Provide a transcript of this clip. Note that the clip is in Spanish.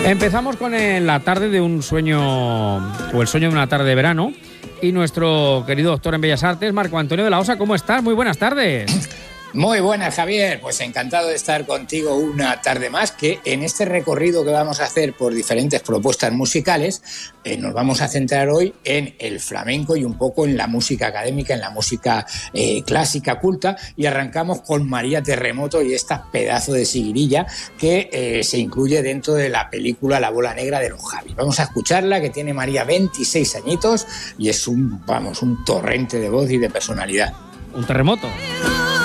Empezamos con la tarde de un sueño, o el sueño de una tarde de verano, y nuestro querido doctor en Bellas Artes, Marco Antonio de la Osa. ¿Cómo estás? Muy buenas tardes. Muy buenas, Javier. Pues encantado de estar contigo una tarde más, que en este recorrido que vamos a hacer por diferentes propuestas musicales, nos vamos a centrar hoy en el flamenco y un poco en la música académica, en la música clásica, culta, y arrancamos con María Terremoto y esta pedazo de seguirilla que se incluye dentro de la película La bola negra de los Javis. Vamos a escucharla, que tiene María 26 añitos y es un torrente de voz y de personalidad. Un terremoto.